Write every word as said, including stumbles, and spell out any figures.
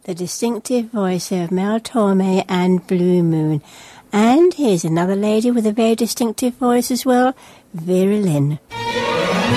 the distinctive voice of Mel Torme and Blue Moon. And here's another lady with a very distinctive voice as well, Vera Lynn.